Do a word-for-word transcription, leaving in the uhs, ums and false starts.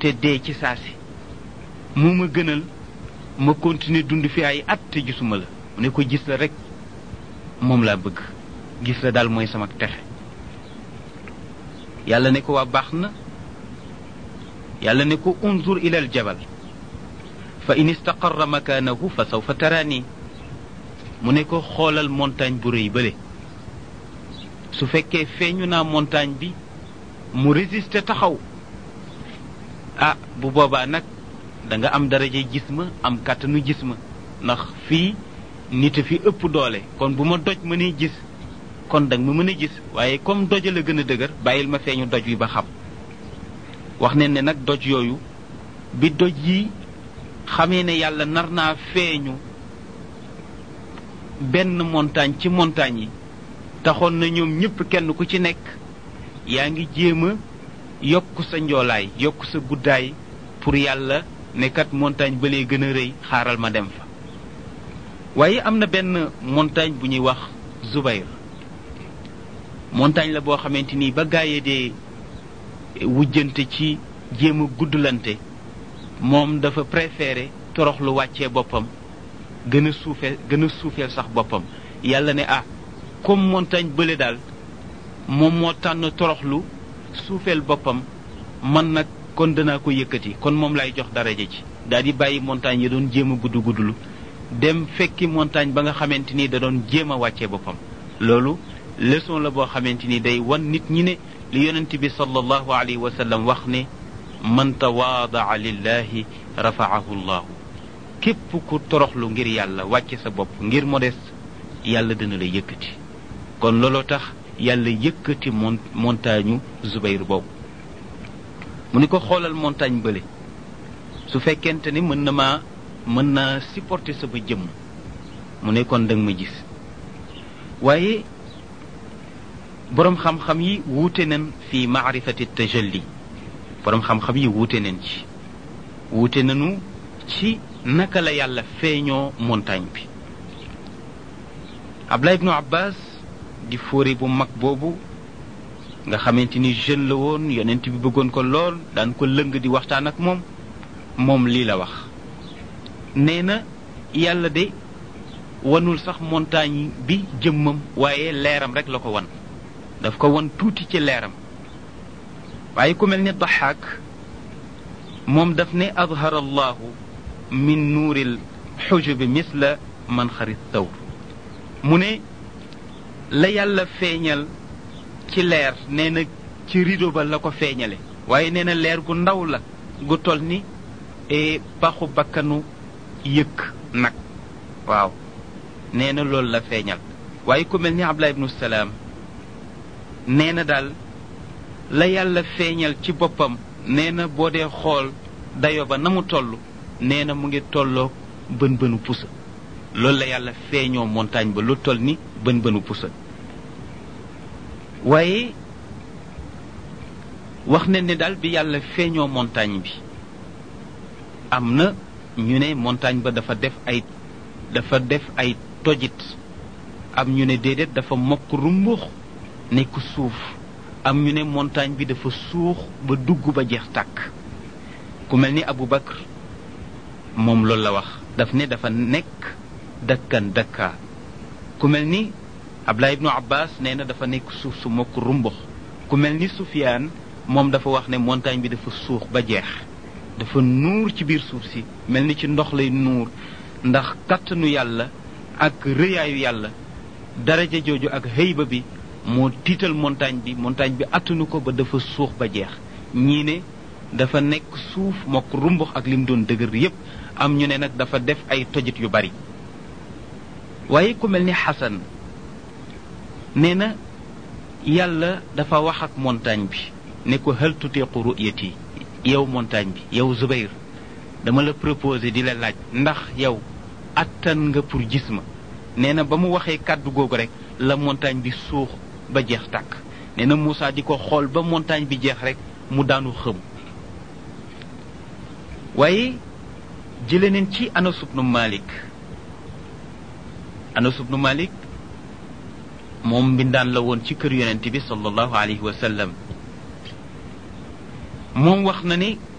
te dee ci saasi mu ma gënal ma continuer dund fi ay at te gisuma la mu ne ko gis la rek moom laa bëgg gis la daal mooy sama texe yàlla ne ko waa baax na yàlla ne ko unzur ila al jabal fa in istaqarra makaanahu fa sawfa taraani mu ne ko xoolal montagne bu rëy bële su fekkee feeñu naa montagne bi mu résister taxaw ah bu boobaa nag da nga am daraje gis ma am kàttanu gis ma ndax fii nit a fi ëpp doole kon bu ma doj mënee gis kon danga ma mën a gis waaye comme doj la gën a dëgër bàyyil ma feeñu doj wi ba xam wax ne ne nag doj yooyu bi doj yi xamee ne yàlla nar naa feeñu benn montagne ci montagne yi taxoon na ñoom ñëpp kenn ku ci nekk yaa ngi jéem a yokk sa njoolaay yokk sa guddaay pour yàlla ne kat montagne ba lee gën a rëy xaaral ma dem fa waaye am na benn montagne bu ñuy wax Zubayr montagne la boo xamante ni ba gaayee dee wujjante ci jéem a guddlante moom dafa préféré torox lu wàccee boppam gën a suufee gën a suufeel sax boppam yàlla ne ah comme montagne bële daal moom moo tànn toroxlu suufeel boppam man nag kon danaa ko yëkkati kon moom lay jox daraja ci daal di bàyyi montagne yi doon jéem a gudd guddlu dem fekki montagne ba nga xamante ni da doon jéem a wàccee boppam loolu leçon la boo xamante ni day wan nit ñi ne li yonent bi sallallahu alayhi wa sallam wax ne man tawaadaa lillahi rafaahu llahu képp ku toroxlu ngir yàlla wàcce sa bopp ngir modeste yàlla dina la yëkkati kon looloo tax yàlla yëkkati mon montagne Zubayr boobu mu ni ko xoolal montagne bële su fekkente ni mën na maa mën naa supporter sama jëmm mu ne kon danga ma gis waaye boroom xam-xam yi wuute nañ fi maarifati tajalli boroom xam-xam yi wuute nañ ci wuute nañu ci naka la yàlla feeñoo montagne bi Abdullah ibnu Abbas di fóore bu mag boobu nga xamante ni jeune la woon yonent bi bëggoon ko lool daan ko lëng di waxtaan ak moom moom lii la wax nee na yàlla de wanul sax montagne bi jëmmam waaye leeram rek la ko wan daf ko wan tuuti ci leeram waaye ku mel ni Daxaak moom daf ne adhara allahu min nuuril xujubi misla man xarit thawr mu ne la yàlla feeñal ci leer nee na ci rideau ba la ko feeñale waaye nee na leer gu ndaw la gu tol ni e paxu bakkanu yëkk nag waaw nee na loolu la feeñal waaye ku mel ni Abdullah ibnu Salaam nee na daal la yàlla feeñal ci boppam nee na boo dee xool dayo ba na mu toll nee na mu ngi tolloo bën bënu pusa loolu la yàlla feeñoo montagne ba lu toll ni bën bënu pusa waaye wax ne ne daal bi yàlla feeñoo montagne bi am na ñu ne montagne ba dafa def ay dafa def ay tojit am ñu ne déedéet dafa mokk rumbux nekk suuf am ñu ne montagne bi dafa suux ba dugg ba jeex tàkk ku mel ni Abu Bakr moom loolu la wax daf ne dafa nekk dakkan dakka ku mel ni Abdullah ibnu Abbas nee na dafa nekk suuf su mokk rumbux ku mel ni Sufyaan moom dafa wax ne montagne bi dafa suux ba jeex dafa nuur ci biir suuf si mel ni ci ndox lay nuur ndax kàttanu yàlla ak rëyaayu yàlla daraja jooju ak hëyba bi moo tiital montagne bi montagne bi attanu ko ba dafa suux ba jeex ñii ne dafa nekk suuf mokk rumbux ak lim doon dëgër yépp am ñu ne nag dafa def ay tojit yu bari waaye ku mel ni Xasan nee na yàlla dafa wax ak montagne bi ne ko hal tutiqu ru'yati yow montagne bi yow Zubayr dama la proposé di la laaj ndax yow attan nga pour gis ma nee na ba mu waxee kàddu googu rek la montagne bi suux ba jeex tàkk nee na Moussa di ko xool ba montagne bi jeex rek mu daanu xëm waaye jële neen ci Anas ibnu Malik Anas ibnu Malik moom mbindaan la woon ci kër yonent bi sallallahu alayhi wa sallam moom wax na ne